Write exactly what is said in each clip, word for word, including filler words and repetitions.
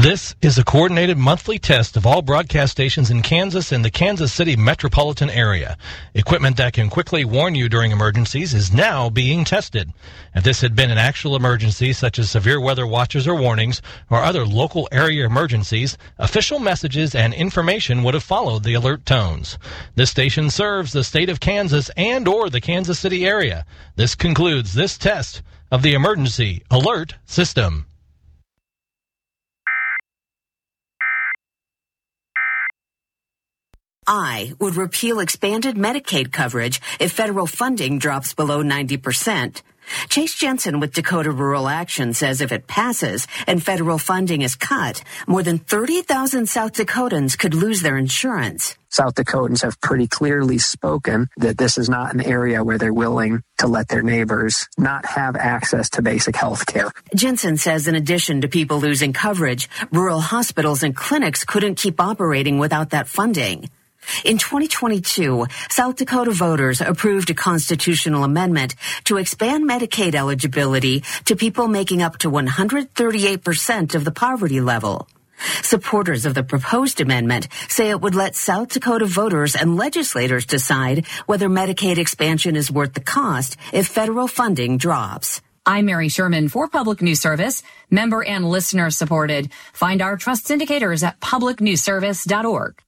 This is a coordinated monthly test of all broadcast stations in Kansas and the Kansas City metropolitan area. Equipment that can quickly warn you during emergencies is now being tested. If this had been an actual emergency, such as severe weather watches or warnings, or other local area emergencies, official messages and information would have followed the alert tones. This station serves the state of Kansas and or the Kansas City area. This concludes this test of the emergency alert system. I would repeal expanded Medicaid coverage if federal funding drops below ninety percent. Chase Jensen with Dakota Rural Action says if it passes and federal funding is cut, more than thirty thousand South Dakotans could lose their insurance. South Dakotans have pretty clearly spoken that this is not an area where they're willing to let their neighbors not have access to basic health care. Jensen says in addition to people losing coverage, rural hospitals and clinics couldn't keep operating without that funding. In twenty twenty-two, South Dakota voters approved a constitutional amendment to expand Medicaid eligibility to people making up to one hundred thirty-eight percent of the poverty level. Supporters of the proposed amendment say it would let South Dakota voters and legislators decide whether Medicaid expansion is worth the cost if federal funding drops. I'm Mary Sherman for Public News Service, member and listener supported. Find our trust indicators at public news service dot org.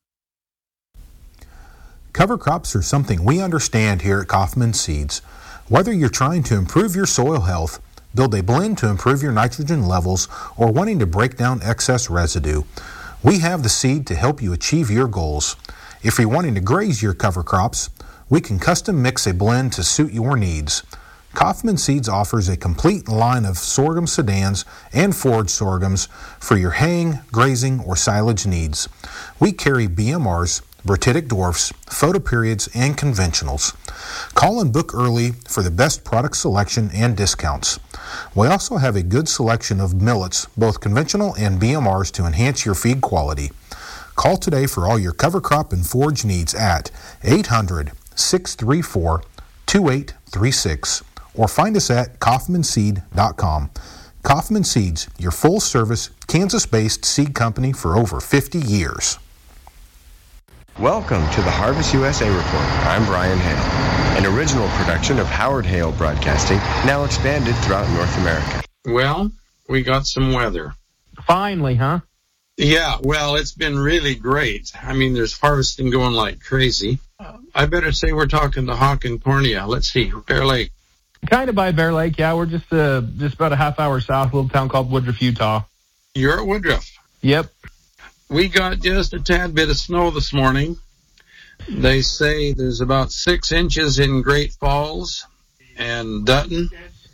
Cover crops are something we understand here at Kaufman Seeds. Whether you're trying to improve your soil health, build a blend to improve your nitrogen levels, or wanting to break down excess residue, we have the seed to help you achieve your goals. If you're wanting to graze your cover crops, we can custom mix a blend to suit your needs. Kaufman Seeds offers a complete line of sorghum sedans and forage sorghums for your haying, grazing, or silage needs. We carry B M Rs, Bertitic dwarfs, photoperiods, and conventionals. Call and book early for the best product selection and discounts. We also have a good selection of millets, both conventional and B M Rs, to enhance your feed quality. Call today for all your cover crop and forage needs at eight hundred, six three four, two eight three six or find us at kaufman seed dot com. Kaufman Seeds, your full-service, Kansas-based seed company for over fifty years. Welcome to the Harvest U S A Report. I'm Brian Hale, an original production of Howard Hale Broadcasting, now expanded throughout North America. Well, we got some weather. Finally, huh? Yeah, well, it's been really great. I mean, there's harvesting going like crazy. I better say we're talking to Hawk and Cornea. Let's see, Bear Lake. Kind of by Bear Lake, yeah. We're just uh, just about a half hour south, a little town called Woodruff, Utah. You're at Woodruff? Yep. We got just a tad bit of snow this morning. They say there's about six inches in Great Falls and Dutton.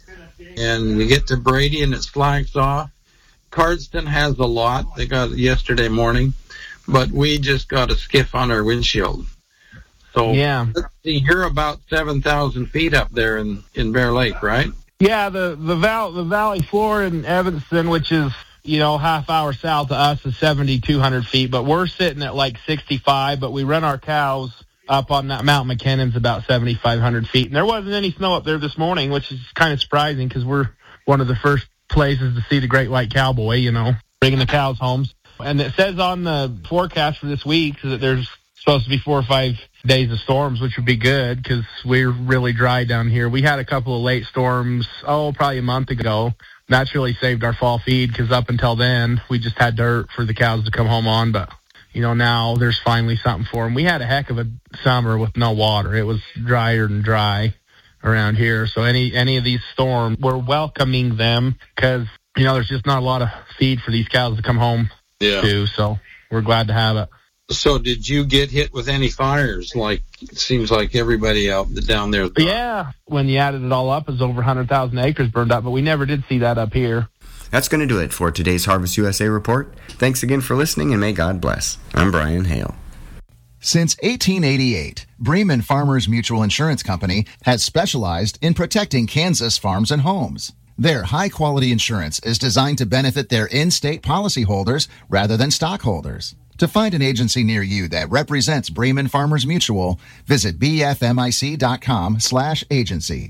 And you get to Brady and it's Flagstaff. Cardston has a lot. They got it yesterday morning. But we just got a skiff on our windshield. So yeah. Let's see, you're about seven thousand feet up there in, in Bear Lake, right? Yeah, the, the, val- the valley floor in Evanston, which is, you know, half hour south of us, is seventy-two hundred feet, but we're sitting at like sixty-five, but we run our cows up on that Mount McKinnon's about seventy-five hundred feet. And there wasn't any snow up there this morning, which is kind of surprising because we're one of the first places to see the great white cowboy, you know, bringing the cows home. And it says on the forecast for this week that there's supposed to be four or five days of storms, which would be good because we're really dry down here. We had a couple of late storms, oh, probably a month ago. That's really saved our fall feed because up until then, we just had dirt for the cows to come home on. But, you know, now there's finally something for them. We had a heck of a summer with no water. It was drier than dry around here. So any any of these storms, we're welcoming them because, you know, there's just not a lot of feed for these cows to come home yeah. to. So we're glad to have it. So did you get hit with any fires? Like, it seems like everybody out down there. Thought. Yeah. When you added it all up, it was over one hundred thousand acres burned up, but we never did see that up here. That's going to do it for today's Harvest U S A Report. Thanks again for listening, and may God bless. I'm Brian Hale. Since eighteen eighty-eight, Bremen Farmers Mutual Insurance Company has specialized in protecting Kansas farms and homes. Their high-quality insurance is designed to benefit their in-state policyholders rather than stockholders. To find an agency near you that represents Bremen Farmers Mutual, visit b f m i c dot com slash agency.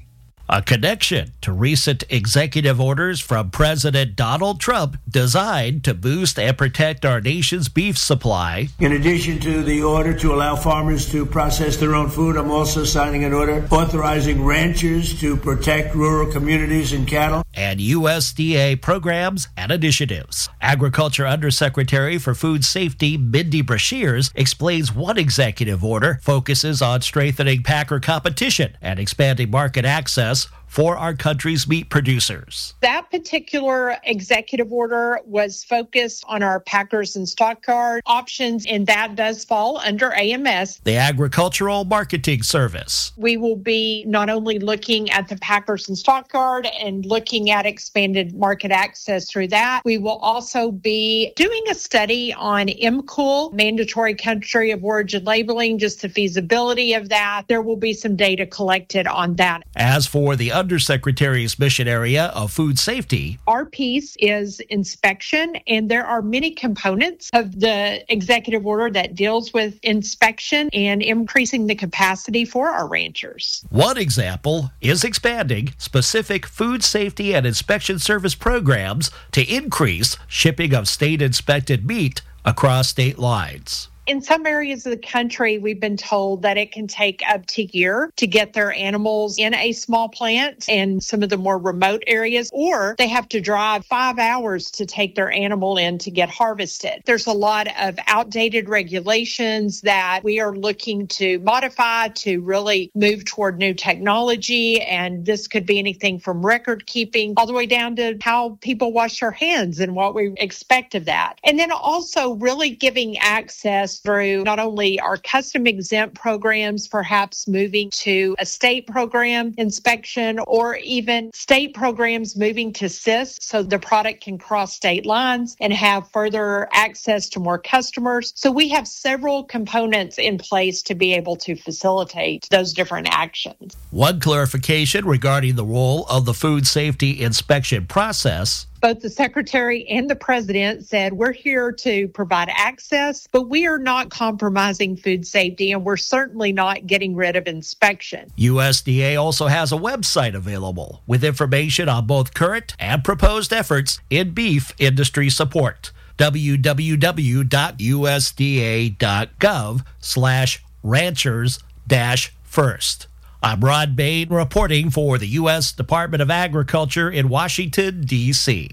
A connection to recent executive orders from President Donald Trump designed to boost and protect our nation's beef supply. In addition to the order to allow farmers to process their own food, I'm also signing an order authorizing ranchers to protect rural communities and cattle. And U S D A programs and initiatives. Agriculture Undersecretary for Food Safety, Mindy Brashears, explains one executive order focuses on strengthening packer competition and expanding market access for our country's meat producers. That particular executive order was focused on our packers and stockyard options, and that does fall under A M S, the Agricultural Marketing Service. We will be not only looking at the packers and stockyard and looking at expanded market access through that, we will also be doing a study on M C O L, mandatory country of origin labeling, just the feasibility of that. There will be some data collected on that. As for the Undersecretary's mission area of food safety, our piece is inspection, and there are many components of the executive order that deals with inspection and increasing the capacity for our ranchers. One example is expanding specific food safety and inspection service programs to increase shipping of state-inspected meat across state lines. In some areas of the country, we've been told that it can take up to a year to get their animals in a small plant in some of the more remote areas, or they have to drive five hours to take their animal in to get harvested. There's a lot of outdated regulations that we are looking to modify to really move toward new technology, and this could be anything from record keeping all the way down to how people wash their hands and what we expect of that. And then also really giving access through not only our custom exempt programs, perhaps moving to a state program inspection, or even state programs moving to S I S so the product can cross state lines and have further access to more customers. So we have several components in place to be able to facilitate those different actions. One clarification regarding the role of the food safety inspection process. Both the Secretary and the President said we're here to provide access, but we are not compromising food safety, and we're certainly not getting rid of inspection. U S D A also has a website available with information on both current and proposed efforts in beef industry support. w w w dot u s d a dot gov slash ranchers dash first. I'm Rod Bain reporting for the U S Department of Agriculture in Washington, D C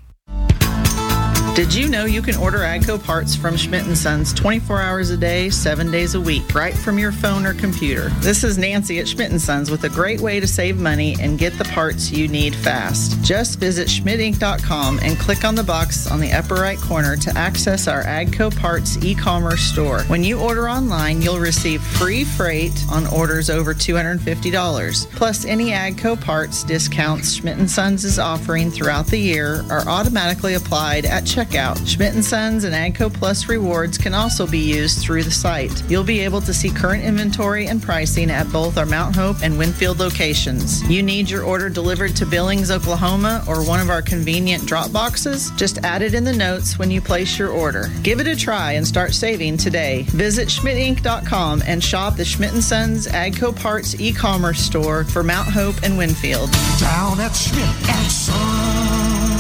Did you know you can order AGCO parts from Schmidt and Sons twenty-four hours a day, seven days a week, right from your phone or computer? This is Nancy at Schmidt and Sons with a great way to save money and get the parts you need fast. Just visit schmidt inc dot com and click on the box on the upper right corner to access our AGCO Parts e-commerce store. When you order online, you'll receive free freight on orders over two hundred fifty dollars. Plus, any AGCO parts discounts Schmidt and Sons is offering throughout the year are automatically applied at checkout. Schmidt and Sons and AGCO Plus rewards can also be used through the site. You'll be able to see current inventory and pricing at both our Mount Hope and Winfield locations. You need your order delivered to Billings, Oklahoma, or one of our convenient drop boxes? Just add it in the notes when you place your order. Give it a try and start saving today. Visit schmidt inc dot com and shop the Schmidt and Sons AGCO Parts e-commerce store for Mount Hope and Winfield. Down at Schmidt and Sons.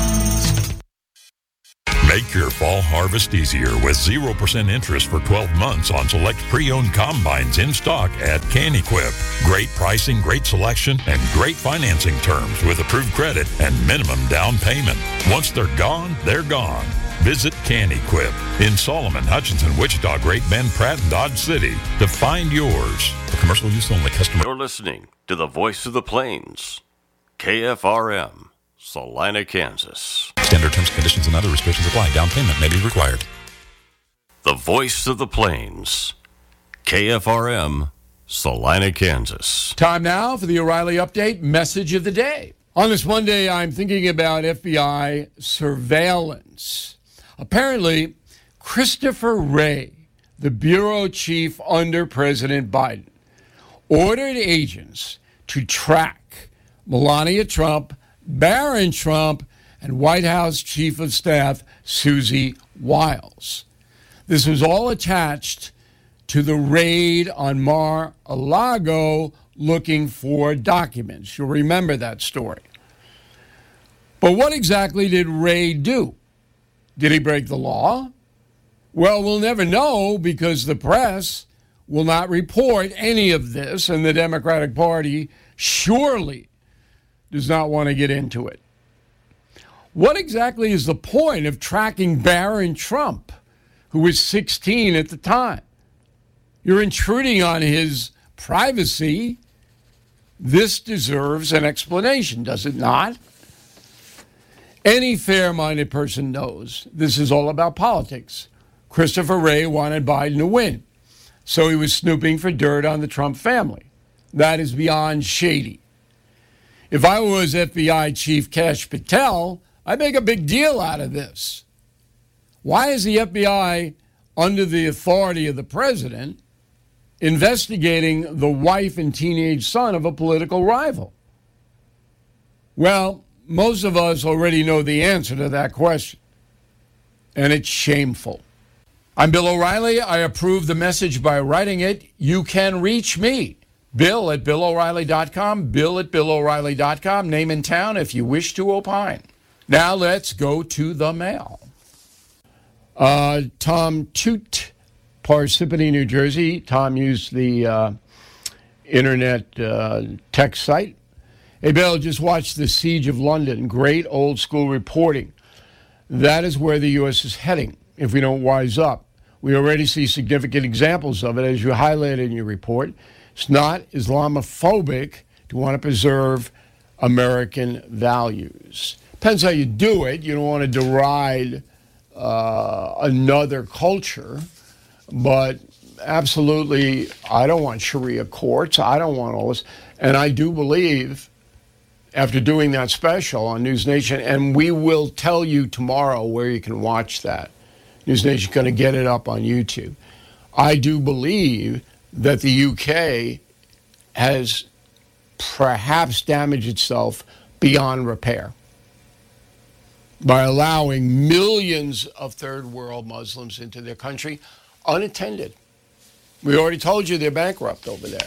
Make your fall harvest easier with zero percent interest for twelve months on select pre-owned combines in stock at CanEquip. Great pricing, great selection, and great financing terms with approved credit and minimum down payment. Once they're gone, they're gone. Visit CanEquip in Solomon, Hutchinson, Wichita, Great Bend, Pratt, and Dodge City to find yours. For commercial use only, customer. You're listening to the Voice of the Plains, K F R M, Salina, Kansas. Standard terms, conditions, and other restrictions apply. Down payment may be required. The Voice of the Plains, K F R M, Salina, Kansas. Time now for the O'Reilly Update Message of the Day. On this Monday, I'm thinking about F B I surveillance. Apparently, Christopher Wray, the bureau chief under President Biden, ordered agents to track Melania Trump, Barron Trump, and White House Chief of Staff Susie Wiles. This was all attached to the raid on Mar-a-Lago looking for documents. You'll remember that story. But what exactly did Wray do? Did he break the law? Well, we'll never know because the press will not report any of this, and the Democratic Party surely does not want to get into it. What exactly is the point of tracking Barron Trump, who was sixteen at the time? You're intruding on his privacy. This deserves an explanation, does it not? Any fair-minded person knows this is all about politics. Christopher Wray wanted Biden to win, so he was snooping for dirt on the Trump family. That is beyond shady. If I was F B I Chief Kash Patel, I'd make a big deal out of this. Why is the F B I, under the authority of the president, investigating the wife and teenage son of a political rival? Well, most of us already know the answer to that question, and it's shameful. I'm Bill O'Reilly. I approve the message by writing it. You can reach me, Bill at Bill O'Reilly dot com, Bill at Bill O'Reilly dot com, name and town if you wish to opine. Now let's go to the mail. Uh, Tom Toot, Parsippany, New Jersey. Tom used the uh, internet uh, text site. Hey, Bill, just watched the Siege of London. Great old school reporting. That is where the U S is heading if we don't wise up. We already see significant examples of it, as you highlighted in your report. It's not Islamophobic to want to preserve American values. Depends how you do it. You don't want to deride uh, another culture, but absolutely, I don't want Sharia courts. I don't want all this. And I do believe, after doing that special on News Nation, and we will tell you tomorrow where you can watch that. News Nation's going to get it up on YouTube. I do believe that the U K has perhaps damaged itself beyond repair by allowing millions of third world Muslims into their country unattended. We already told you they're bankrupt over there.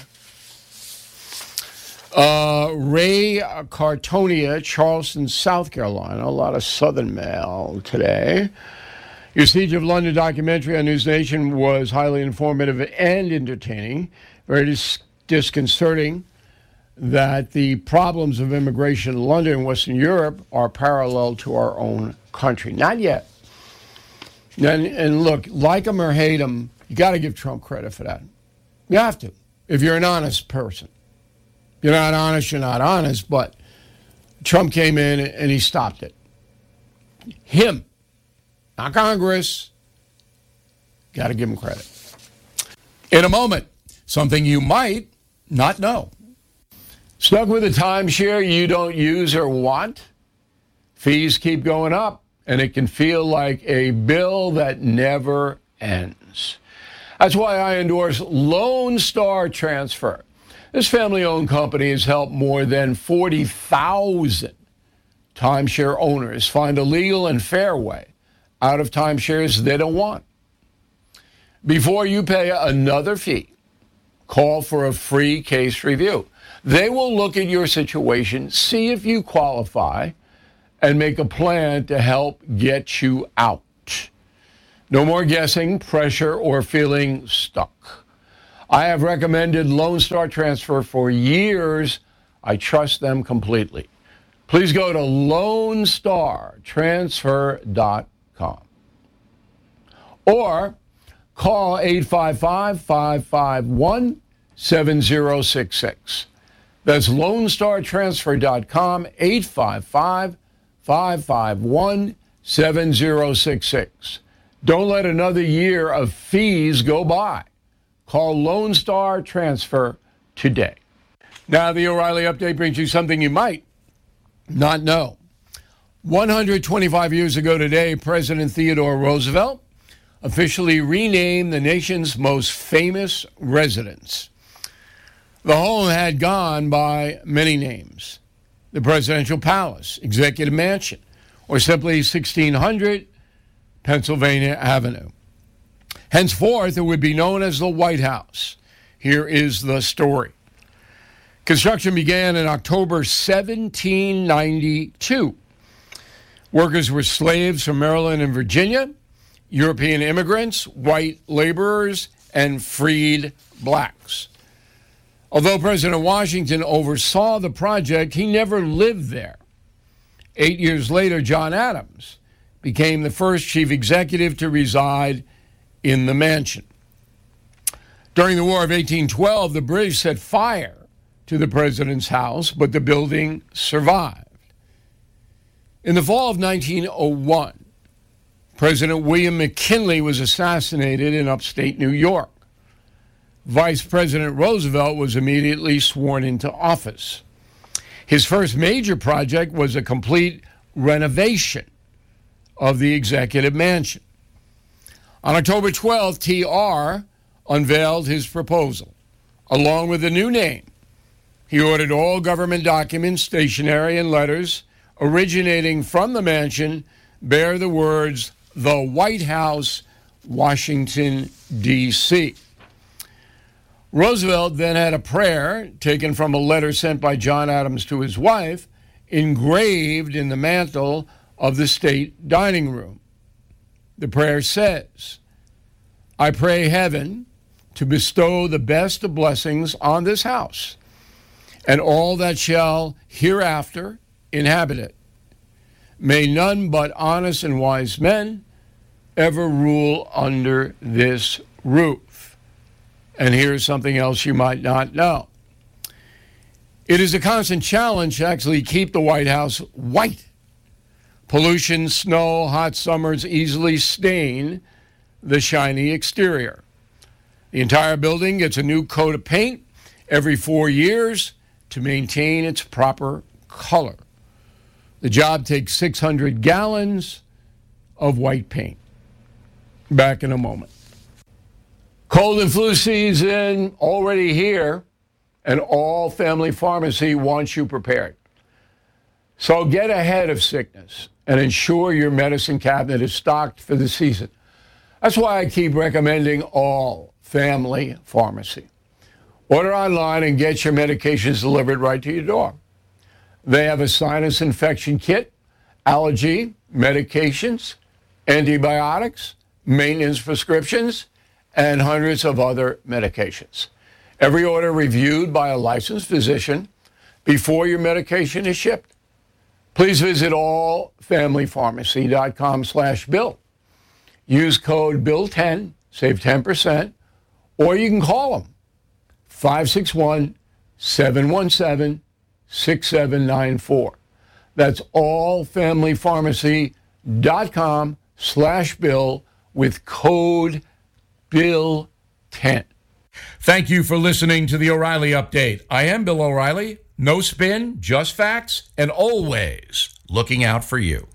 Uh, Ray Cartonia, Charleston, South Carolina. A lot of Southern mail today. Your Siege of London documentary on News Nation was highly informative and entertaining. Very dis- disconcerting that the problems of immigration in London and Western Europe are parallel to our own country. Not yet. And, and look, like him or hate him, you got to give Trump credit for that. You have to, if you're an honest person. You're not honest, you're not honest, but Trump came in and he stopped it. Him, not Congress. Got to give him credit. In a moment, something you might not know. Stuck with a timeshare you don't use or want? Fees keep going up, and it can feel like a bill that never ends. That's why I endorse Lone Star Transfer. This family-owned company has helped more than forty thousand timeshare owners find a legal and fair way out of timeshares they don't want. Before you pay another fee, call for a free case review. They will look at your situation, see if you qualify, and make a plan to help get you out. No more guessing, pressure, or feeling stuck. I have recommended Lone Star Transfer for years. I trust them completely. Please go to lone star transfer dot com or call eight five five, five five one, seven zero six six. That's lone star transfer dot com, eight five five, five five one, seven zero six six. Don't let another year of fees go by. Call Lone Star Transfer today. Now, the O'Reilly Update brings you something you might not know. one hundred twenty-five years ago today, President Theodore Roosevelt officially renamed the nation's most famous residence. The home had gone by many names: the Presidential Palace, Executive Mansion, or simply sixteen hundred Pennsylvania Avenue. Henceforth, it would be known as the White House. Here is the story. Construction began in October seventeen ninety-two. Workers were slaves from Maryland and Virginia, European immigrants, white laborers, and freed blacks. Although President Washington oversaw the project, he never lived there. Eight years later, John Adams became the first chief executive to reside in the mansion. During the War of eighteen twelve, the British set fire to the president's house, but the building survived. In the fall of nineteen oh one, President William McKinley was assassinated in upstate New York. Vice President Roosevelt was immediately sworn into office. His first major project was a complete renovation of the executive mansion. On October twelfth, T R unveiled his proposal, along with a new name. He ordered all government documents, stationery, and letters originating from the mansion bear the words, "The White House, Washington, D C" Roosevelt then had a prayer taken from a letter sent by John Adams to his wife, engraved in the mantel of the state dining room. The prayer says, "I pray heaven to bestow the best of blessings on this house and all that shall hereafter inhabit it. May none but honest and wise men ever rule under this roof." And here's something else you might not know. It is a constant challenge to actually keep the White House white. Pollution, snow, hot summers easily stain the shiny exterior. The entire building gets a new coat of paint every four years to maintain its proper color. The job takes six hundred gallons of white paint. Back in a moment. Cold and flu season already here, and All Family Pharmacy wants you prepared. So get ahead of sickness and ensure your medicine cabinet is stocked for the season. That's why I keep recommending All Family Pharmacy. Order online and get your medications delivered right to your door. They have a sinus infection kit, allergy, medications, antibiotics, maintenance prescriptions, and hundreds of other medications. Every order reviewed by a licensed physician before your medication is shipped. Please visit all family pharmacy dot com slash bill. Use code bill ten, save ten percent, or you can call them, five six one, seven one seven, six seven nine four. That's all family pharmacy dot com slash bill with code bill ten. Thank you for listening to the O'Reilly Update. I am Bill O'Reilly. No spin, just facts, and always looking out for you.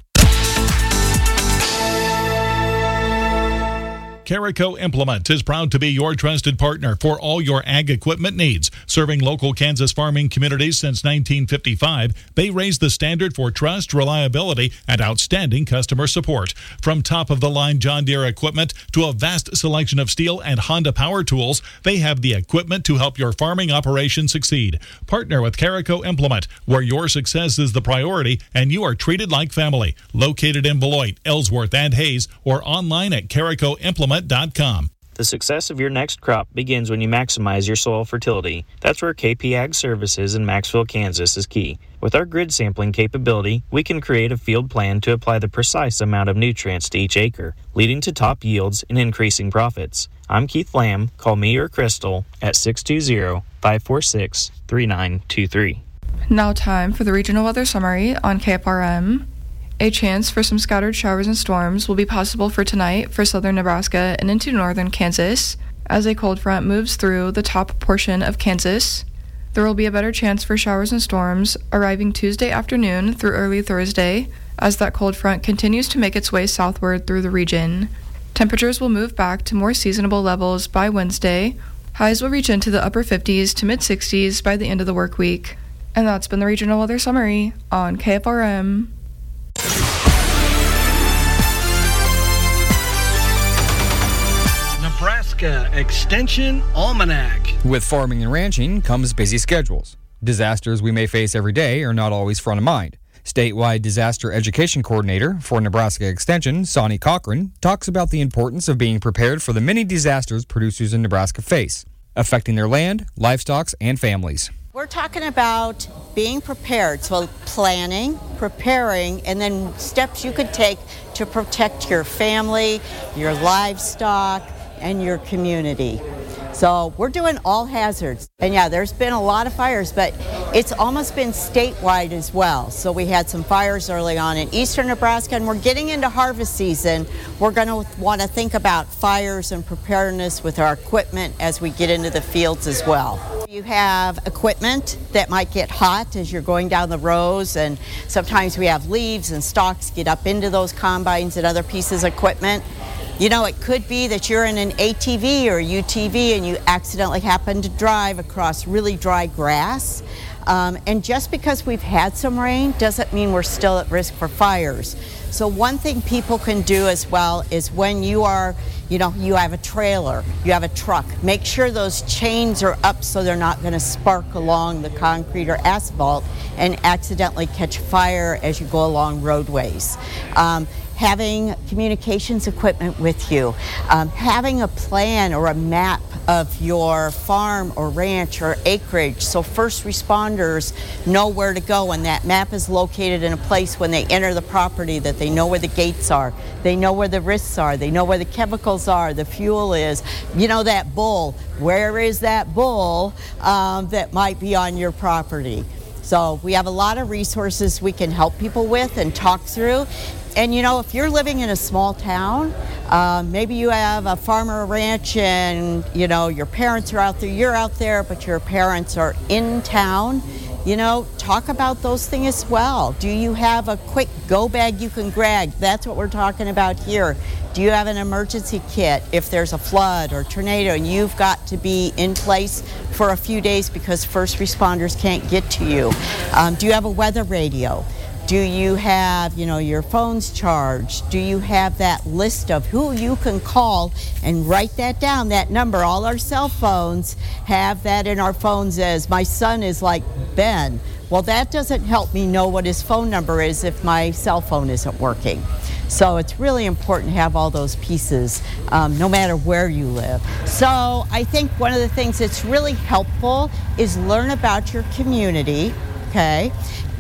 Carico Implement is proud to be your trusted partner for all your ag equipment needs. Serving local Kansas farming communities since nineteen fifty-five, they raise the standard for trust, reliability, and outstanding customer support. From top-of-the-line John Deere equipment to a vast selection of Steel and Honda power tools, they have the equipment to help your farming operation succeed. Partner with Carico Implement, where your success is the priority and you are treated like family. Located in Beloit, Ellsworth, and Hayes, or online at carico implement dot com. The success of your next crop begins when you maximize your soil fertility. That's where K P Ag Services in Maxville, Kansas is key. With our grid sampling capability, we can create a field plan to apply the precise amount of nutrients to each acre, leading to top yields and increasing profits. I'm Keith Lamb. Call me or Crystal at six two zero, five four six, three nine two three. Now time for the regional weather summary on K F R M. A chance for some scattered showers and storms will be possible for tonight for southern Nebraska and into northern Kansas. As a cold front moves through the top portion of Kansas, there will be a better chance for showers and storms arriving Tuesday afternoon through early Thursday as that cold front continues to make its way southward through the region. Temperatures will move back to more seasonable levels by Wednesday. Highs will reach into the upper fifties to mid-sixties by the end of the work week. And that's been the regional weather summary on K F R M. Nebraska Extension Almanac. With farming and ranching comes busy schedules. Disasters we may face every day are not always front of mind. Statewide Disaster Education Coordinator for Nebraska Extension, Sonny Cochran, talks about the importance of being prepared for the many disasters producers in Nebraska face, affecting their land, livestock, and families. We're talking about being prepared, so planning, preparing, and then steps you could take to protect your family, your livestock, and your community. So we're doing all hazards. And yeah, there's been a lot of fires, but it's almost been statewide as well. So we had some fires early on in eastern Nebraska, and we're getting into harvest season. We're going to want to think about fires and preparedness with our equipment as we get into the fields as well. You have equipment that might get hot as you're going down the rows, and sometimes we have leaves and stalks get up into those combines and other pieces of equipment. You know, it could be that you're in an A T V or a U T V and you accidentally happen to drive across really dry grass. Um, and just because we've had some rain doesn't mean we're still at risk for fires. So one thing people can do as well is when you are, you know, you have a trailer, you have a truck, make sure those chains are up so they're not going to spark along the concrete or asphalt and accidentally catch fire as you go along roadways. Um, having communications equipment with you, um, having a plan or a map of your farm or ranch or acreage so first responders know where to go, and that map is located in a place when they enter the property that they know where the gates are, they know where the risks are, they know where the chemicals are, the fuel is, you know, that bull, where is that bull um, that might be on your property. So we have a lot of resources we can help people with and talk through. And you know, if you're living in a small town, uh, maybe you have a farm or a ranch and you know your parents are out there, you're out there, but your parents are in town, you know, talk about those things as well. Do you have a quick go bag you can grab? That's what we're talking about here. Do you have an emergency kit if there's a flood or tornado and you've got to be in place for a few days because first responders can't get to you? Um, do you have a weather radio? Do you have, you know, your phones charged? Do you have that list of who you can call and write that down, that number? All our cell phones have that in our phones as my son is like Ben. Well, that doesn't help me know what his phone number is if my cell phone isn't working. So it's really important to have all those pieces, um, no matter where you live. So I think one of the things that's really helpful is learn about your community, okay?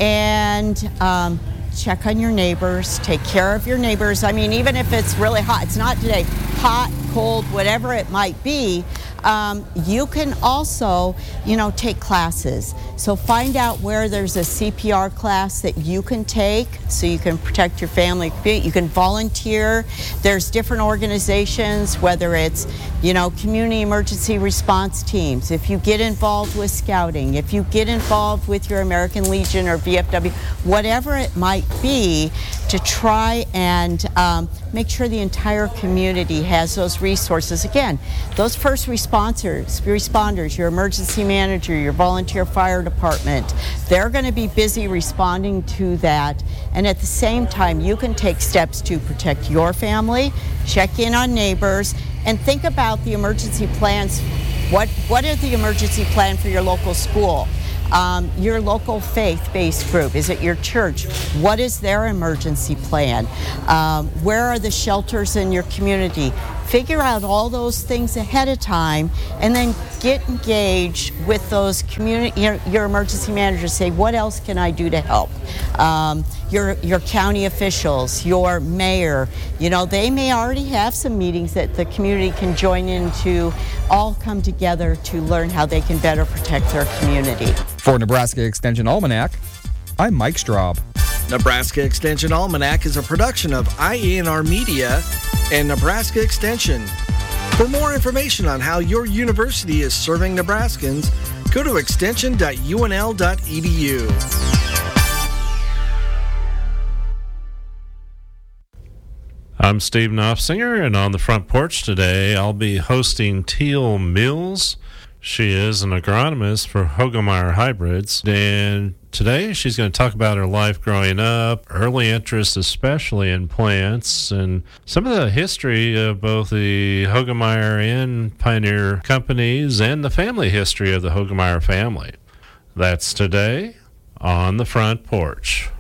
And um, check on your neighbors, take care of your neighbors. I mean, even if it's really hot, it's not today, hot, cold, whatever it might be, um, you can also, you know, take classes. So find out where there's a C P R class that you can take so you can protect your family. You can volunteer. There's different organizations, whether it's, you know, community emergency response teams. If you get involved with scouting, if you get involved with your American Legion or V F W, whatever it might be, to try and um, make sure the entire community has those resources. Again, those first responders, responders, your emergency manager, your volunteer fire department, they're going to be busy responding to that. And at the same time, you can take steps to protect your family, check in on neighbors, and think about the emergency plans. What, what is the emergency plan for your local school? Um, your local faith-based group? Is it your church? What is their emergency plan? Um, where are the shelters in your community? Figure out all those things ahead of time and then get engaged with those community, your, your emergency managers. Say, what else can I do to help? Um, your, your county officials, your mayor, you know, they may already have some meetings that the community can join in to all come together to learn how they can better protect their community. For Nebraska Extension Almanac, I'm Mike Straub. Nebraska Extension Almanac is a production of I E N R Media and Nebraska Extension. For more information on how your university is serving Nebraskans, go to extension dot U N L dot E D U. I'm Steve Knopfsinger, and on the front porch today, I'll be hosting Teal Mills. She is an agronomist for Hoegemeyer Hybrids, and today she's going to talk about her life growing up, early interest especially in plants, and some of the history of both the Hoegemeyer and Pioneer companies and the family history of the Hoegemeyer family. That's today on the Front Porch.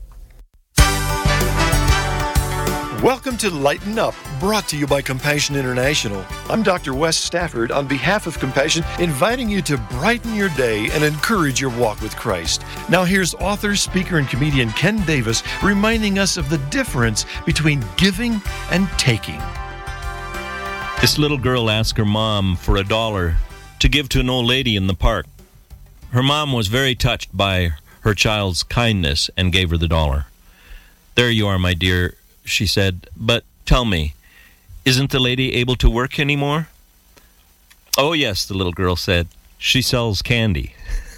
Welcome to Lighten Up, brought to you by Compassion International. I'm Doctor Wes Stafford on behalf of Compassion, inviting you to brighten your day and encourage your walk with Christ. Now here's author, speaker, and comedian Ken Davis reminding us of the difference between giving and taking. This little girl asked her mom for a dollar to give to an old lady in the park. Her mom was very touched by her child's kindness and gave her the dollar. "There you are, my dear," she said, "but tell me, isn't the lady able to work anymore?" "Oh, yes," the little girl said. "She sells candy."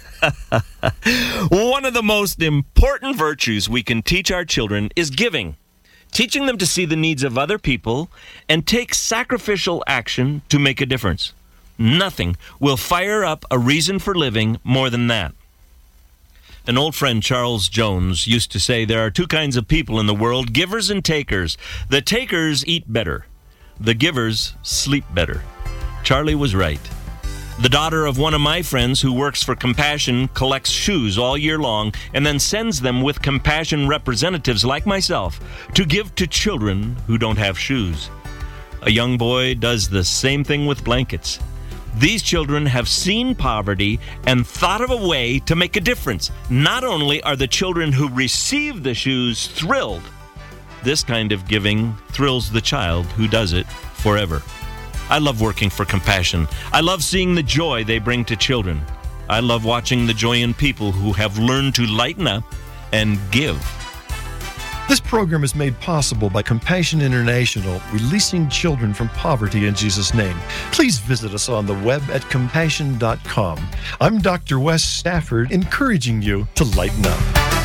One of the most important virtues we can teach our children is giving, teaching them to see the needs of other people and take sacrificial action to make a difference. Nothing will fire up a reason for living more than that. An old friend, Charles Jones, used to say there are two kinds of people in the world, givers and takers. The takers eat better. The givers sleep better. Charlie was right. The daughter of one of my friends who works for Compassion collects shoes all year long and then sends them with Compassion representatives like myself to give to children who don't have shoes. A young boy does the same thing with blankets. These children have seen poverty and thought of a way to make a difference. Not only are the children who receive the shoes thrilled, this kind of giving thrills the child who does it forever. I love working for Compassion. I love seeing the joy they bring to children. I love watching the joy in people who have learned to lighten up and give. This program is made possible by Compassion International, releasing children from poverty in Jesus' name. Please visit us on the web at compassion dot com. I'm Doctor Wes Stafford, encouraging you to lighten up.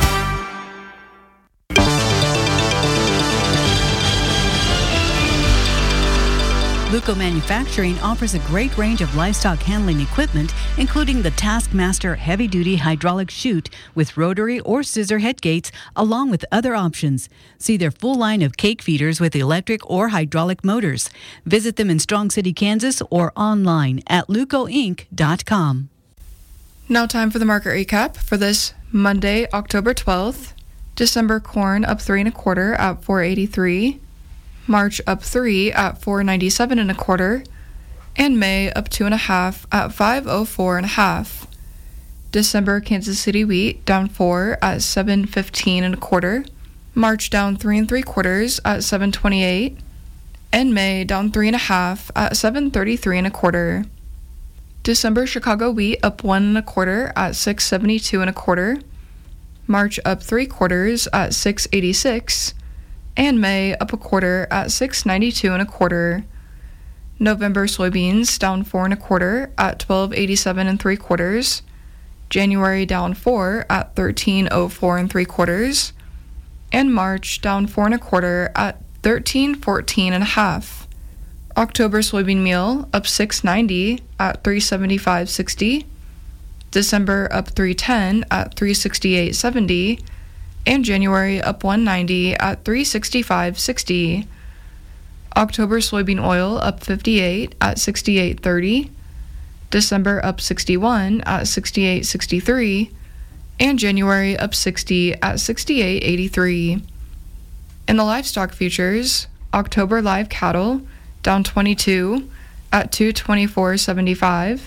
Luco Manufacturing offers a great range of livestock handling equipment, including the Taskmaster heavy-duty hydraulic chute with rotary or scissor head gates, along with other options. See their full line of cake feeders with electric or hydraulic motors. Visit them in Strong City, Kansas, or online at luco inc dot com. Now time for the market recap for this Monday, October twelfth. December corn up three and a quarter at four eighty-three. March up three at four ninety-seven and a quarter, and May up two and a half at five oh four and a half. December Kansas City wheat down four at seven fifteen and a quarter. March down three and three quarters at seven twenty-eight, and May down three and a half at seven thirty-three and a quarter. December Chicago wheat up one and a quarter at six seventy-two and a quarter. March up three quarters at six eighty-six. And May up a quarter at six ninety-two and a quarter. November soybeans down four and a quarter at twelve eighty-seven and three quarters. January down four at thirteen oh four and three quarters. And March down four and a quarter at thirteen fourteen and a half. October soybean meal up six ninety at three seventy-five sixty. December up three ten at three sixty-eight seventy. And January up one ninety at three sixty-five sixty. October soybean oil up fifty-eight at sixty-eight thirty. December up sixty-one at sixty-eight sixty-three. And January up sixty at sixty-eight eighty-three. In the livestock futures, October live cattle down twenty-two at two twenty-four seventy-five.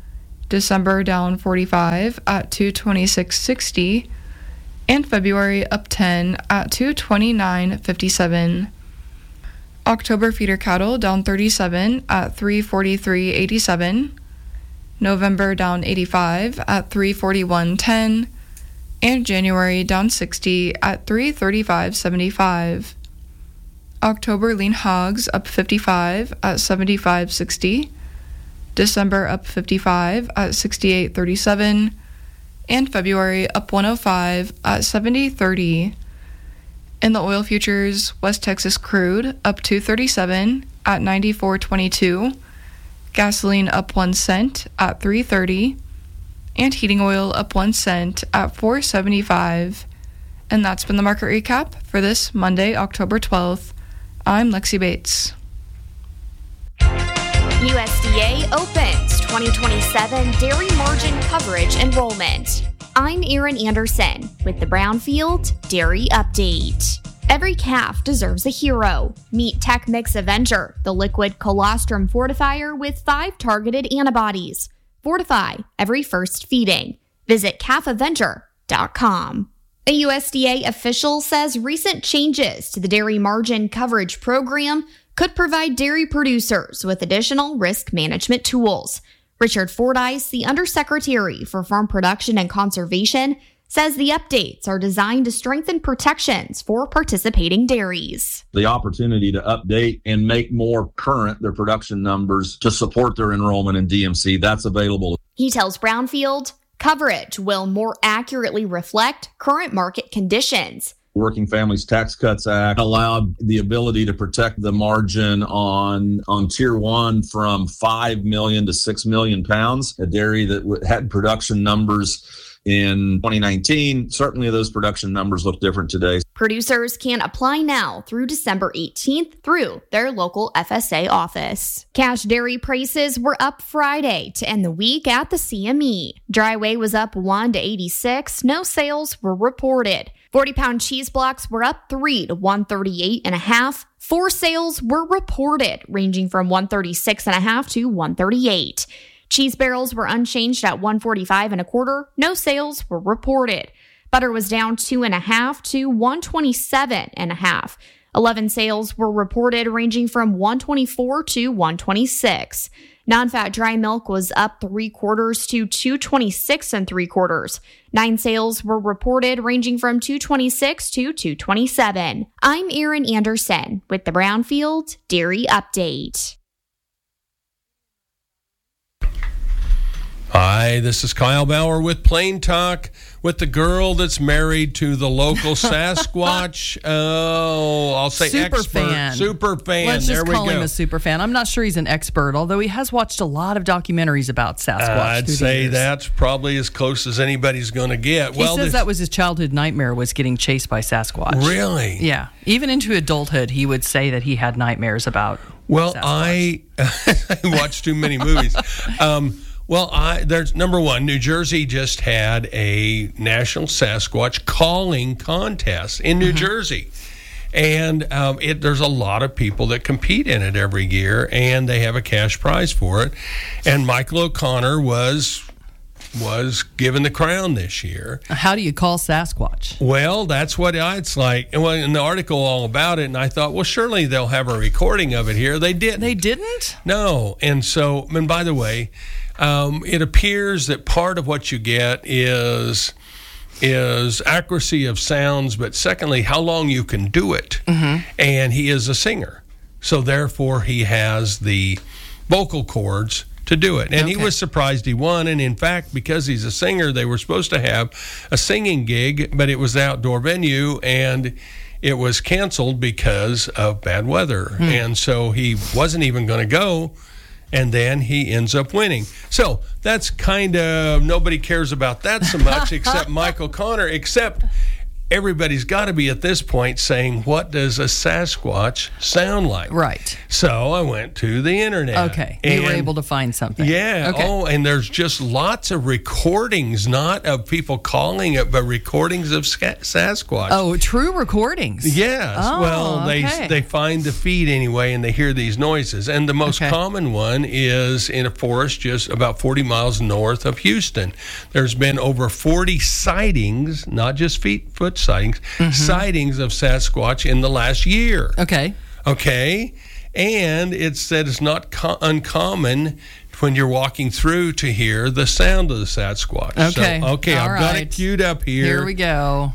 December down forty-five at two twenty-six sixty. And February up ten at two twenty-nine fifty-seven. October feeder cattle down thirty-seven at three forty-three eighty-seven. November down eighty-five at three forty-one ten. And January down sixty at three thirty-five seventy-five. October lean hogs up fifty-five at seventy-five sixty. December up fifty-five at sixty-eight thirty-seven. And February up one oh five at seventy thirty. In the oil futures, West Texas crude up two thirty-seven at ninety-four twenty-two. Gasoline up one cent at three thirty. And heating oil up one cent at four seventy-five. And that's been the market recap for this Monday, October twelfth. I'm Lexi Bates. U S D A opens twenty twenty-seven Dairy Margin Coverage Enrollment. I'm Erin Anderson with the Brownfield Dairy Update. Every calf deserves a hero. Meet Tech Mix Avenger, the liquid colostrum fortifier with five targeted antibodies. Fortify every first feeding. Visit calf avenger dot com. A U S D A official says recent changes to the dairy margin coverage program could provide dairy producers with additional risk management tools. Richard Fordyce, the Undersecretary for Farm Production and Conservation, says the updates are designed to strengthen protections for participating dairies. The opportunity to update and make more current their production numbers to support their enrollment in D M C, that's available. He tells Brownfield, coverage will more accurately reflect current market conditions. Working Families Tax Cuts Act allowed the ability to protect the margin on on tier one from five million to six million pounds. A dairy that had production numbers in twenty nineteen, certainly those production numbers look different today. Producers can apply now through December eighteenth through their local F S A office. Cash dairy prices were up Friday to end the week at the C M E. Dry whey was up one to eighty-six. No sales were reported. forty-pound cheese blocks were up three to one thirty-eight and a half. Four sales were reported, ranging from one thirty-six and a half to one thirty-eight. Cheese barrels were unchanged at one forty-five and a quarter. No sales were reported. Butter was down two and a half to one twenty-seven and a half. Eleven sales were reported, ranging from one twenty-four to one twenty-six. Non-fat dry milk was up three quarters to two twenty-six and three quarters. Nine sales were reported, ranging from two twenty-six to two twenty-seven. I'm Erin Anderson with the Brownfield Dairy Update. Hi, this is Kyle Bauer with Plain Talk with the girl that's married to the local Sasquatch. Oh, I'll say super expert. Fan. Super fan. Let's there just we call go. him a super fan. I'm not sure he's an expert, although he has watched a lot of documentaries about Sasquatch. Uh, I'd through the say years. that's probably as close as anybody's going to get. He well, says this, that was his childhood nightmare, was getting chased by Sasquatch. Really? Yeah. Even into adulthood, he would say that he had nightmares about Well, Sasquatch. I, I watched too many movies. Um, Well, I, there's number one, New Jersey just had a National Sasquatch Calling Contest in New mm-hmm. Jersey. And um, it, there's a lot of people that compete in it every year, and they have a cash prize for it. And Michael O'Connor was was given the crown this year. How do you call Sasquatch? Well, that's what I, it's like. And well, in the article all about it, and I thought, well, surely they'll have a recording of it here. They didn't. They didn't? No. And so, and by the way, Um, it appears that part of what you get is is accuracy of sounds, but secondly, how long you can do it. Mm-hmm. And he is a singer, so therefore he has the vocal cords to do it. And okay. he was surprised he won. And in fact, because he's a singer, they were supposed to have a singing gig, but it was an outdoor venue, and it was canceled because of bad weather. Mm. And so he wasn't even going to go. And then he ends up winning. So that's kind of, nobody cares about that so much except Michael Connor, except everybody's got to be at this point saying, what does a Sasquatch sound like? Right. So I went to the internet. Okay. You were able to find something. Yeah. Okay. Oh, and there's just lots of recordings, not of people calling it, but recordings of Sasquatch. Oh, true recordings. Yes. Oh, well, they okay. they find the feed anyway, and they hear these noises. And the most okay. common one is in a forest just about forty miles north of Houston. There's been over forty sightings, not just feet, foot sightings, mm-hmm. sightings of Sasquatch in the last year. Okay. Okay. And it said it's not co- uncommon when you're walking through to hear the sound of the Sasquatch. Okay. So, okay, All I've right. got it queued up here. Here we go.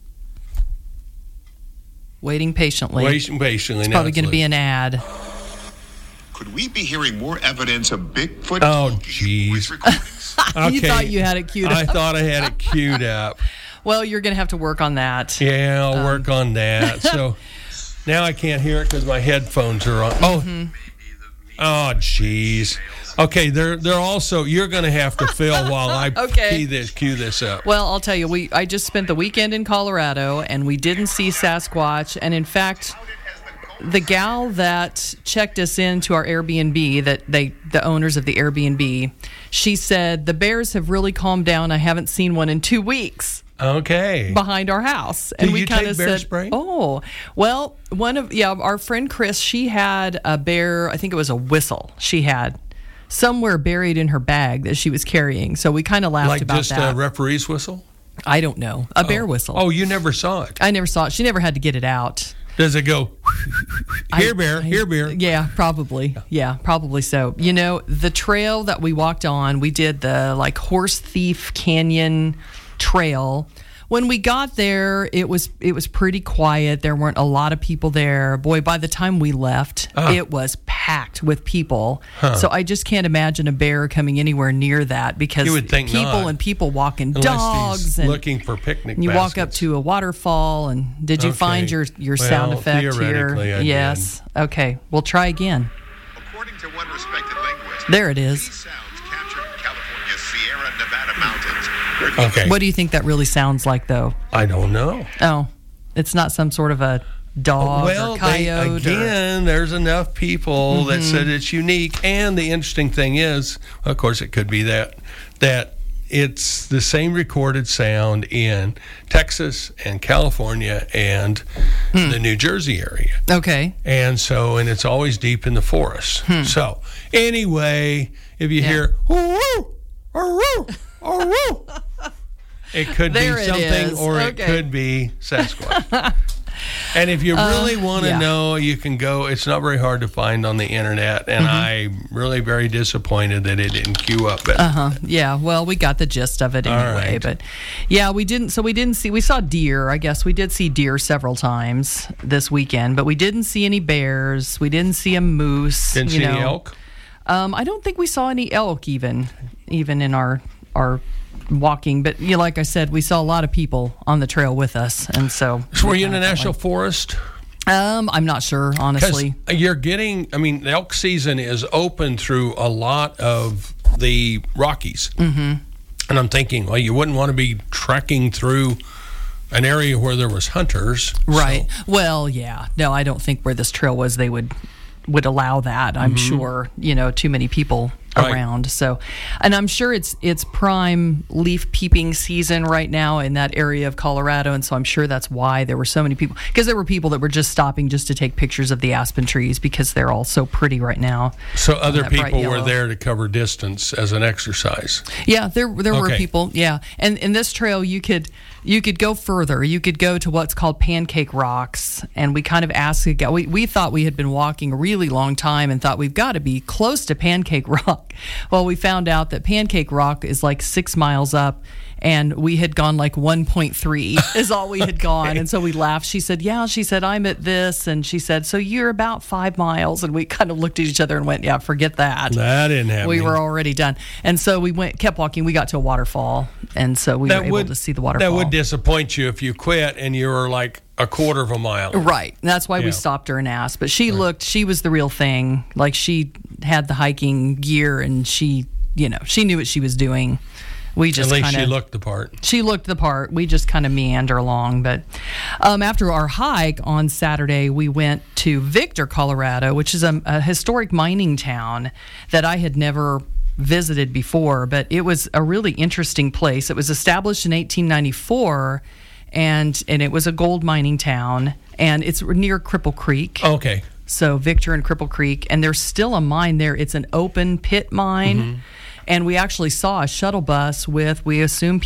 Waiting patiently. Waiting patiently. It's probably going to be an ad. Could we be hearing more evidence of Bigfoot? Oh, jeez. Okay. You thought you had it queued up. I thought I had it queued up. Well, you're going to have to work on that. Yeah, I'll Um, work on that. So now I can't hear it because my headphones are on. Oh, mm-hmm. oh, jeez. Okay, they're they're also. You're going to have to fill while I Okay. key this, cue this up. Well, I'll tell you, we I just spent the weekend in Colorado, and we didn't see Sasquatch. And in fact, the gal that checked us into our Airbnb, that they, the owners of the Airbnb, she said the bears have really calmed down. I haven't seen one in two weeks. Okay. Behind our house. And Do we you kind take of bear said, spray? oh, well, one of, yeah, our friend Chris, she had a bear, I think it was a whistle she had somewhere buried in her bag that she was carrying. So we kind of laughed like about just that. a referee's whistle? I don't know. A bear Oh. whistle. Oh, you never saw it? I never saw it. She never had to get it out. Does it go, here, I- bear, I- here, bear? Yeah, probably. Yeah, probably so. You know, the trail that we walked on, we did the like Horse Thief Canyon trail. When we got there, it was it was pretty quiet. There weren't a lot of people there. Boy, by the time we left, Ah. it was packed with people. Huh. So I just can't imagine a bear coming anywhere near that because You would think people not. and people walking Unless dogs he's and looking for picnic and you walk up baskets. to a waterfall. And did you Okay. find your your Well, sound effect here? theoretically, I Yes. Okay. We'll try again. According to one respected linguist, There it is. these sounds captured in California's Sierra Nevada mountains. Okay. What do you think that really sounds like, though? I don't know. Oh, it's not some sort of a dog well, or coyote. they, again, there's enough people that Mhm. said it's unique. And the interesting thing is, of course, it could be that that it's the same recorded sound in Texas and California and Hmm. the New Jersey area. or okay. And so, and it's always deep in the forest. Hmm. So, anyway, if you Yeah. hear, "Woo, woo, woo, woo," it could There be it something, is. or Okay. it could be Sasquatch. And if you really Uh, want to yeah. know, you can go. It's not very hard to find on the internet, and Mhm. I'm really very disappointed that it didn't queue up. But Uh huh. Yeah. Well, we got the gist of it All anyway. right. But yeah, we didn't. So we didn't see. We saw deer. I guess we did see deer several times this weekend, but we didn't see any bears. We didn't see a moose. didn't you see know. any elk. Um, I don't think we saw any elk even, even in our our walking. But you know, like I said, we saw a lot of people on the trail with us, and so. So were you in kinda a felt national like- forest? Um, I'm not sure, honestly. Because you're getting, I mean, the elk season is open through a lot of the Rockies. Mm-hmm. And I'm thinking, well, you wouldn't want to be trekking through an area where there was hunters. Right. Well, yeah. No, I don't think where this trail was they would would allow that. I'm Mhm. sure, you know, too many people Right. around. So, and I'm sure it's it's prime leaf peeping season right now in that area of Colorado, and so I'm sure that's why there were so many people, because there were people that were just stopping just to take pictures of the aspen trees because they're all so pretty right now. So other that bright people were yellow. there to cover distance as an exercise. Yeah, there there were Okay. people. Yeah, and in this trail you could you could go further. You could go to what's called Pancake Rocks, and we kind of asked. We we thought we had been walking a really long time and thought we've got to be close to Pancake Rock. Well, we found out that Pancake Rock is like six miles up. And we had gone like one point three is all we had gone. And so we laughed. She said, yeah, she said, I'm at this. And she said, so you're about five miles. And we kind of looked at each other and went, yeah, forget that. That didn't happen. We were already done. And so we went, kept walking. We got to a waterfall. And so we That were able would- to see the waterfall. That would disappoint you if you quit and you were like a quarter of a mile. Right. And that's why Yeah. we stopped her and asked. But she looked, she was the real thing. Like she had the hiking gear and she, you know, she knew what she was doing. We just At least kinda, she looked the part. She looked the part. We just kind of meander along. But um, after our hike on Saturday, we went to Victor, Colorado, which is a, a historic mining town that I had never visited before. But it was a really interesting place. It was established in eighteen ninety-four, and and it was a gold mining town. And it's near Cripple Creek. Okay. So Victor and Cripple Creek. And there's still a mine there. It's an open pit mine. Mm-hmm. And we actually saw a shuttle bus with, we assume,